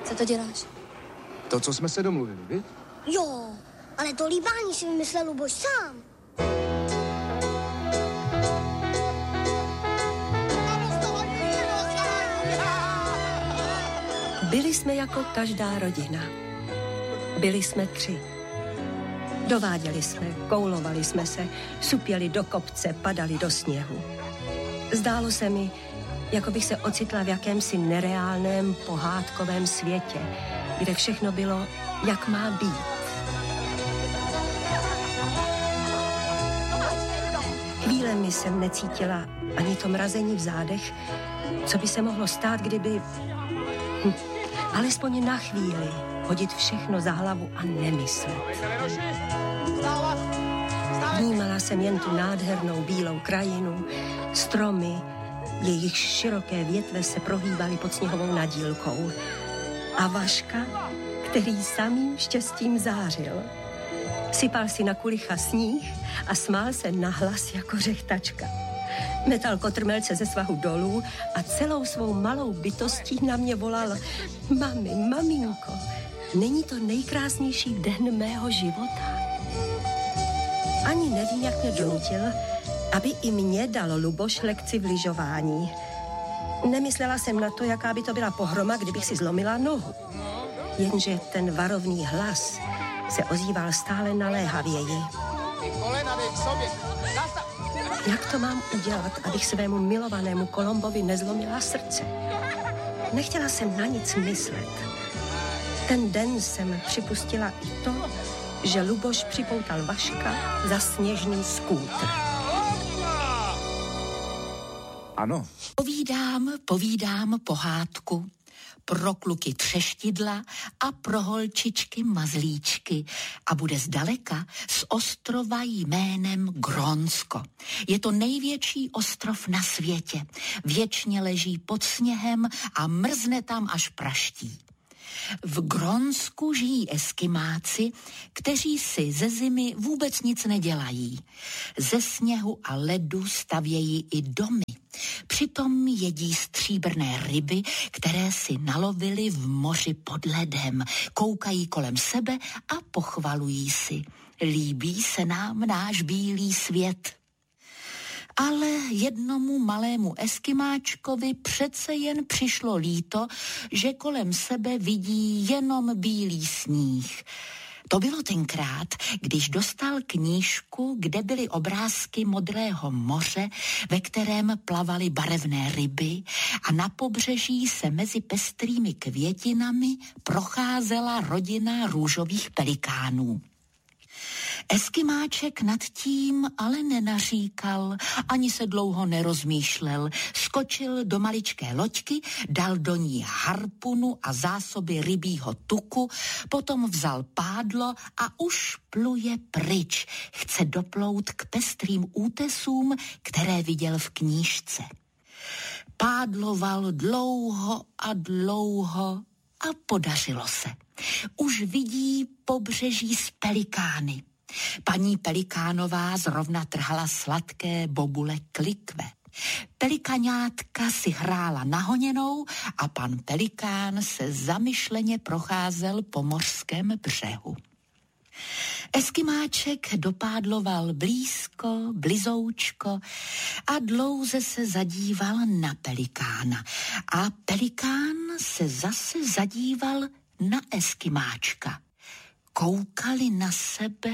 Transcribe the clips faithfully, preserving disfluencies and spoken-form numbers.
Co to děláš? To, co jsme se domluvili, viď? Jo, ale to líbání si vymyslel Luboš sám. Byli jsme jako každá rodina. Byli jsme tři. Dováděli jsme, koulovali jsme se, supěli do kopce, padali do sněhu. Zdálo se mi, jako bych se ocitla v jakémsi nereálném pohádkovém světě, kde všechno bylo, jak má být. Chvílemi jsem necítila ani to mrazení v zádech, co by se mohlo stát, kdyby... Hm, alespoň na chvíli hodit všechno za hlavu a nemyslet. Vnímala jsem jen tu nádhernou bílou krajinu, stromy, jejich široké větve se prohýbaly pod sněhovou nadílkou. A Vaška, který samým štěstím zářil. Sypal si na kulicha sníh a smál se nahlas jako řechtačka. Metal kotrmelce ze svahu dolů a celou svou malou bytostí na mě volal: Mami, maminko, není to nejkrásnější den mého života? Ani nevím, jak mě donutil, aby i mě dal Luboš lekci v lyžování. Nemyslela jsem na to, jaká by to byla pohroma, kdybych si zlomila nohu. Jenže ten varovný hlas se ozýval stále naléhavěji. Jak to mám udělat, abych svému milovanému Kolombovi nezlomila srdce? Nechtěla jsem na nic myslet. Ten den jsem připustila i to, že Luboš připoutal Vaška za sněžný skútr. Ano. Povídám, povídám pohádku. Pro kluky třeštidla a pro holčičky mazlíčky. A bude zdaleka z ostrova jménem Grónsko. Je to největší ostrov na světě. Věčně leží pod sněhem a mrzne tam až praští. V Grónsku žijí eskimáci, kteří si ze zimy vůbec nic nedělají. Ze sněhu a ledu stavějí i domy. Přitom jedí stříbrné ryby, které si nalovili v moři pod ledem. Koukají kolem sebe a pochvalují si. Líbí se nám náš bílý svět. Ale jednomu malému eskimáčkovi přece jen přišlo líto, že kolem sebe vidí jenom bílý sníh. To bylo tenkrát, když dostal knížku, kde byly obrázky modrého moře, ve kterém plavaly barevné ryby a na pobřeží se mezi pestrými květinami procházela rodina růžových pelikánů. Eskimáček nad tím ale nenaříkal, ani se dlouho nerozmýšlel. Skočil do maličké loďky, dal do ní harpunu a zásoby rybího tuku, potom vzal pádlo a už pluje pryč. Chce doplout k pestrým útesům, které viděl v knížce. Pádloval dlouho a dlouho a podařilo se. Už vidí pobřeží s pelikány. Paní Pelikánová zrovna trhala sladké bobule klikve. Pelikaňátka si hrála nahoněnou a pan Pelikán se zamyšleně procházel po mořském břehu. Eskimáček dopádloval blízko, blizoučko a dlouze se zadíval na Pelikána. A Pelikán se zase zadíval na Eskimáčka. Koukali na sebe,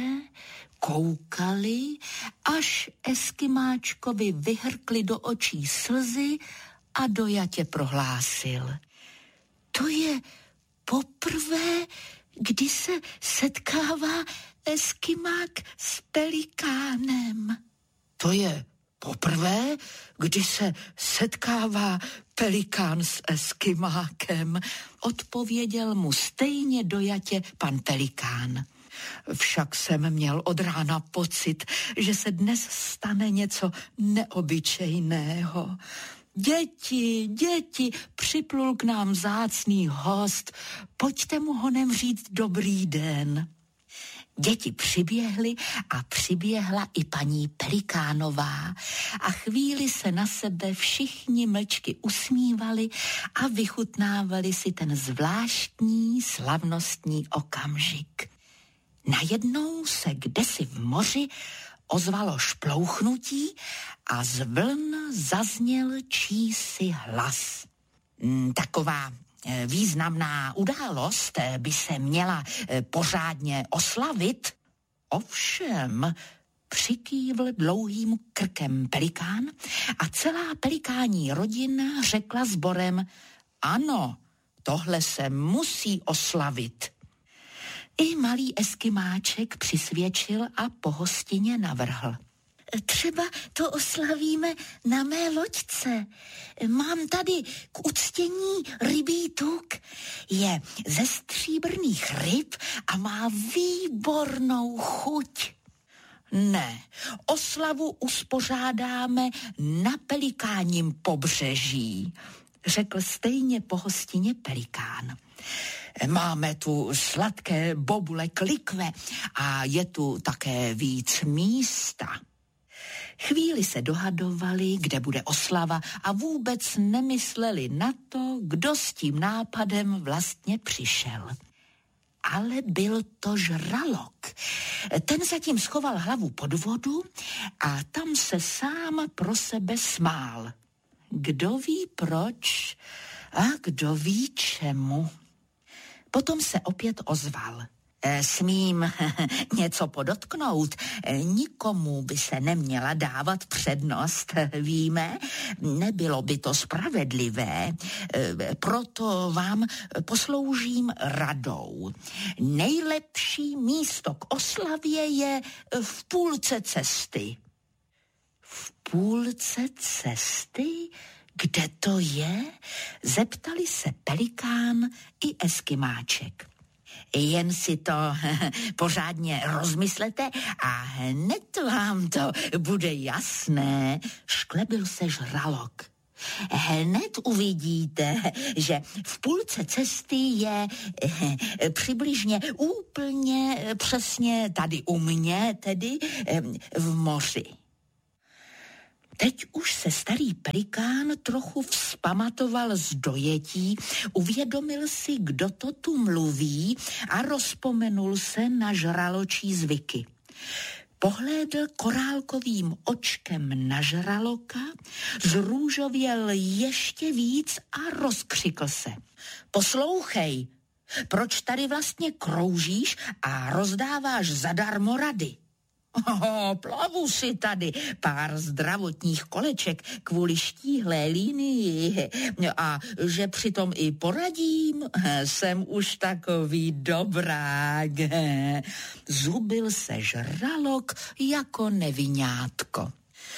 koukali, až Eskimáčkovi vyhrkli do očí slzy a dojatě prohlásil: To je poprvé, kdy se setkává Eskimák s Pelikánem. To je poprvé, kdy se setkává Pelikán s Eskimákem, odpověděl mu stejně dojatě pan Pelikán. Však jsem měl od rána pocit, že se dnes stane něco neobyčejného. Děti, děti, připlul k nám vzácný host, pojďte mu honem říct dobrý den. Děti přiběhly a přiběhla i paní Pelikánová a chvíli se na sebe všichni mlčky usmívali a vychutnávali si ten zvláštní slavnostní okamžik. Najednou se kdesi v moři ozvalo šplouchnutí a z vln zazněl čísi hlas. Taková významná událost by se měla pořádně oslavit. Ovšem, přikývl dlouhým krkem pelikán a celá pelikání rodina řekla sborem: ano, tohle se musí oslavit. I malý Eskimáček přisvědčil a po hostině navrhl: třeba to oslavíme na mé loďce. Mám tady k uctění rybí tuk. Je ze stříbrných ryb a má výbornou chuť. Ne, oslavu uspořádáme na Pelikáním pobřeží, řekl stejně po hostině pelikán. Máme tu sladké bobule klikve a je tu také víc místa. Chvíli se dohadovali, kde bude oslava a vůbec nemysleli na to, kdo s tím nápadem vlastně přišel. Ale byl to žralok. Ten zatím schoval hlavu pod vodu a tam se sám pro sebe smál. Kdo ví proč a kdo ví čemu. Potom se opět ozval. Smím něco podotknout, nikomu by se neměla dávat přednost, víme, nebylo by to spravedlivé, proto vám posloužím radou. Nejlepší místo k oslavě je v půlce cesty. V půlce cesty? Kde to je? Zeptali se pelikán i Eskimáček. Jen si to pořádně rozmyslete a hned vám to bude jasné, šklebil se žralok. Hned uvidíte, že v půlce cesty je přibližně úplně přesně tady u mě, tedy v moři. Teď už se starý pelikán trochu vzpamatoval z dojetí, uvědomil si, kdo to tu mluví a rozpomenul se na žraločí zvyky. Pohlédl korálkovým očkem na žraloka, zrůžověl ještě víc a rozkřikl se. Poslouchej, proč tady vlastně kroužíš a rozdáváš zadarmo rady? Oh, plavu si tady pár zdravotních koleček kvůli štíhlé linii a že přitom i poradím, jsem už takový dobrák. Zubil se žralok jako neviňátko.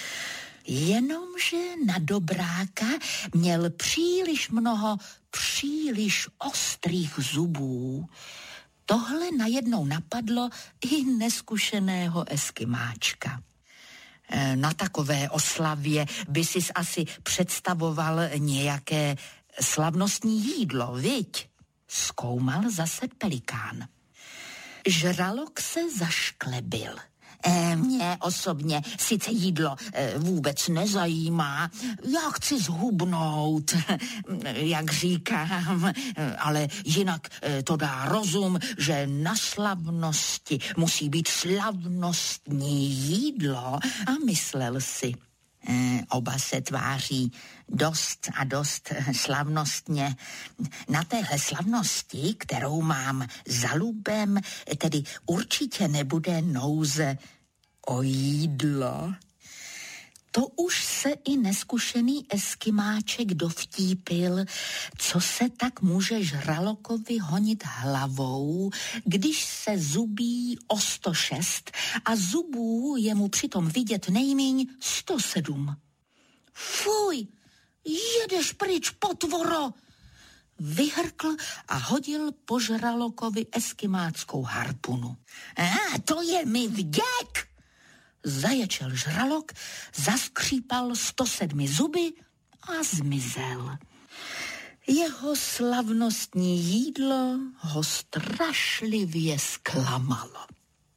Jenomže na dobráka měl příliš mnoho příliš ostrých zubů. Tohle najednou napadlo i neskušeného Eskimáčka. Na takové oslavě by sis asi představoval nějaké slavnostní jídlo, viď? Zkoumal zase pelikán. Žralok se zašklebil. E, mě osobně sice jídlo e, vůbec nezajímá, já chci zhubnout, jak říkám, ale jinak e, to dá rozum, že na slavnosti musí být slavnostní jídlo a myslel si. E, oba se tváří dost a dost slavnostně. Na téhle slavnosti, kterou mám za lubem, tedy určitě nebude nouze o jídlo. To už se i neskušený Eskimáček dovtípil, co se tak může žralokovi honit hlavou, když se zubí o sto šest a zubů je mu přitom vidět nejmíň sto sedm. Fuj, jedeš pryč, potvoro! Vyhrkl a hodil po žralokovi eskimáckou harpunu. A to je mi vděk! Zaječel žralok, zaskřípal sto sedmi zuby a zmizel. Jeho slavnostní jídlo ho strašlivě zklamalo.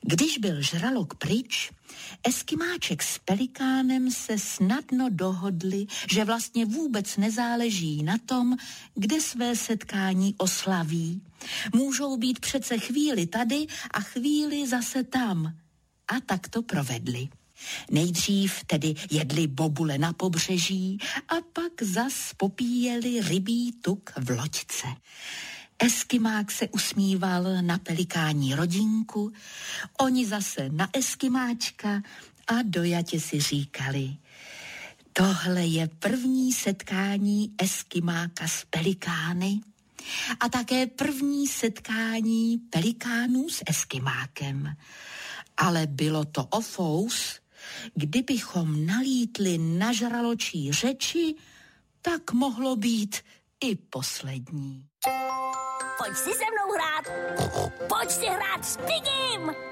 Když byl žralok pryč, Eskimáček s Pelikánem se snadno dohodli, že vlastně vůbec nezáleží na tom, kde své setkání oslaví. Můžou být přece chvíli tady a chvíli zase tam. A tak to provedli. Nejdřív tedy jedli bobule na pobřeží a pak zas popíjeli rybí tuk v loďce. Eskimák se usmíval na pelikání rodinku, oni zase na Eskimáčka a dojatě si říkali: tohle je první setkání Eskimáka s pelikány a také první setkání pelikánů s Eskimákem. Ale bylo to ofous, kdybychom nalítli na žraločí řeči, tak mohlo být i poslední. Pojď si se mnou hrát, pojď si hrát s Pigim!